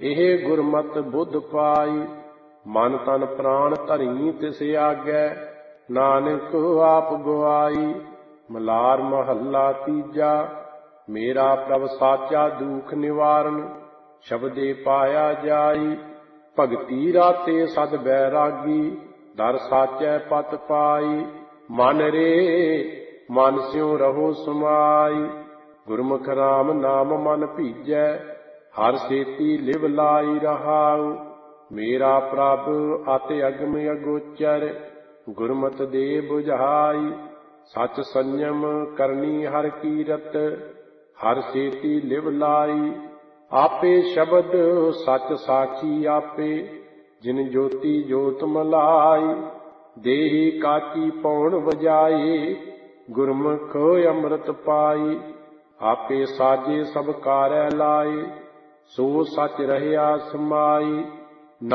ਇਹ ਗੁਰਮਤਿ ਬੁੱਧ ਪਾਈ। ਮਨ ਤਨ ਪ੍ਰਾਣ ਧਰੀ ਤਿਸ ਆਗੈ, ਨਾਨਕ ਆਪ ਗਵਾਈ। ਮਲਾਰ ਮਹੱਲਾ ਤੀਜਾ। ਮੇਰਾ ਪ੍ਰਭ ਸਾਚਾ ਦੁਖ ਨਿਵਾਰਨ, ਸ਼ਬਦੇ ਪਾਇਆ ਜਾਈ। ਭਗਤੀ ਰਾਤੇ ਸਦ ਬੈਰਾਗੀ, ਦਰ ਸਾਚੈ ਪਤ ਪਾਈ। ਮਨ ਰੇ ਮਨ ਸਿਉ ਰਹੋ ਸਮਾਈ, ਗੁਰਮੁਖ ਰਾਮ ਨਾਮ ਮਨ ਭੀਜੈ। ਹਰ ਸੇਤੀ ਲਿਵ ਲਾਈ ਰਹਾਉ, ਮੇਰਾ ਪ੍ਰਭ ਅਤਿ ਅਗਮ ਅਗੋਚਰ। ਗੁਰਮਤਿ ਦੇ ਬੁਝਾਈ, ਸਚ ਸੰਜਮ ਕਰਨੀ ਹਰ ਕੀਰਤ। ਹਰ ਸੇਤੀ ਲਿਵ ਲਾਈ, ਆਪੇ ਸ਼ਬਦ ਸਚ ਸਾਖੀ ਆਪੇ। ਜਿਨ ਜੋਤੀ ਜੋਤ ਮਲਾਈ, ਦੇਹੀ ਕਾਚੀ ਪੌਣ ਵਜਾਏ। ਗੁਰਮੁਖ ਅੰਮ੍ਰਿਤ ਪਾਈ, ਆਪੇ ਸਾਜੇ ਸਭ ਕਾਰੈ ਲਾਏ। ਸੋ ਸਚ ਰਹਿਆ ਸਮਾਈ।